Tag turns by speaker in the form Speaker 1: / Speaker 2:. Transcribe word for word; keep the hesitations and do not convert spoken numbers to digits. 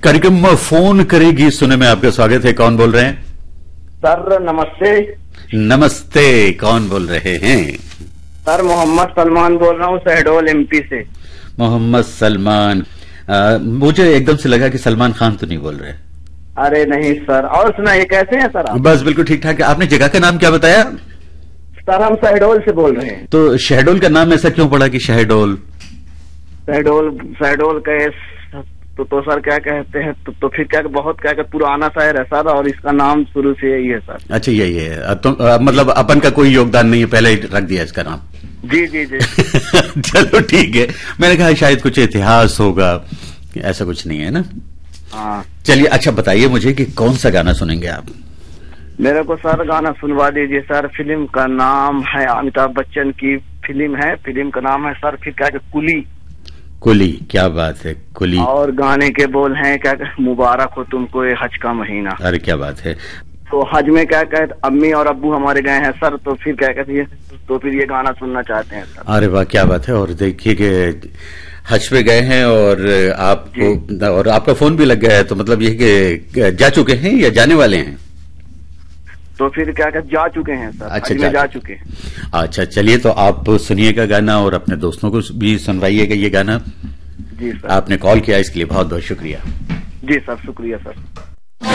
Speaker 1: कार्यक्रम फोन करेगी सुने में आपका स्वागत है। कौन बोल रहे हैं?
Speaker 2: सर नमस्ते।
Speaker 1: नमस्ते, कौन बोल रहे हैं?
Speaker 2: सर मोहम्मद सलमान बोल रहा हूँ शहडोल एमपी से।
Speaker 1: मोहम्मद सलमान, आ, मुझे एकदम से लगा कि सलमान खान तो नहीं बोल रहे।
Speaker 2: अरे नहीं सर। और सुनाइए कैसे हैं सर आप?
Speaker 1: बस बिल्कुल ठीक ठाक है। आपने जगह का नाम क्या बताया?
Speaker 2: सर हम शहडोल से बोल रहे हैं।
Speaker 1: तो शहडोल का नाम ऐसा क्यों पड़ा कि शहडोल?
Speaker 2: शहडोल शहडोल का तो, तो सर क्या कहते हैं तो, तो फिर क्या बहुत क्या कहते पुराना शहर है सर, और इसका नाम शुरू से यही है सर।
Speaker 1: अच्छा यही है तो आ, मतलब अपन का कोई योगदान नहीं है, पहले ही रख दिया इसका नाम।
Speaker 2: जी जी जी।
Speaker 1: चलो ठीक है, मैंने कहा शायद कुछ इतिहास होगा, ऐसा कुछ नहीं है ना।
Speaker 2: हाँ
Speaker 1: चलिए अच्छा बताइए मुझे कि कौन सा गाना सुनेंगे आप?
Speaker 2: मेरे को सर गाना सुनवा दीजिए सर। फिल्म का नाम है, अमिताभ बच्चन की फिल्म है, फिल्म का नाम है सर फिर क्या कुली।
Speaker 1: कुली, क्या बात है, कुली।
Speaker 2: और गाने के बोल हैं क्या मुबारक हो तुमको ये हज का महीना।
Speaker 1: अरे क्या बात है।
Speaker 2: तो हज में क्या कहते अम्मी और अब्बू हमारे गए हैं सर, तो फिर क्या कहते हैं तो फिर ये गाना सुनना चाहते हैं सर।
Speaker 1: अरे वाह क्या बात है। और देखिए कि हज पे गए हैं और आपको और आपका फोन भी लग गया है, तो मतलब ये कि जा चुके हैं या जाने वाले हैं?
Speaker 2: तो फिर क्या कहते जा चुके हैं सर।
Speaker 1: अच्छा
Speaker 2: जा,
Speaker 1: जा
Speaker 2: चुके हैं।
Speaker 1: अच्छा चलिए, तो आप सुनिएगा गाना और अपने दोस्तों को भी सुनवाइएगा ये गाना।
Speaker 2: जी सर।
Speaker 1: आपने कॉल किया इसके लिए बहुत बहुत शुक्रिया।
Speaker 2: जी सर, शुक्रिया सर।